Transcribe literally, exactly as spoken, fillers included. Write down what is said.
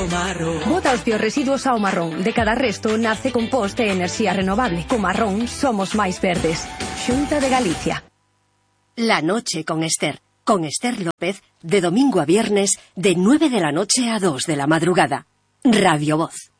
o marrón. Bota os biorresiduos ao marrón. De cada resto nace compost e enerxía renovable. Co marrón somos máis verdes. Xunta de Galicia. La noche con Esther. Con Esther López, de domingo a viernes, de nueve de la noche a dos de la madrugada. Radio Voz.